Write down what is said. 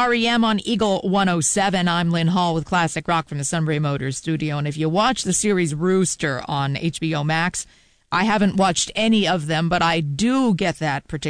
REM on Eagle 107. I'm Lynn Hall with Classic Rock from the Sunbury Motors studio. And if you watch the series Rooster on HBO Max, I haven't watched any of them, but I do get that particular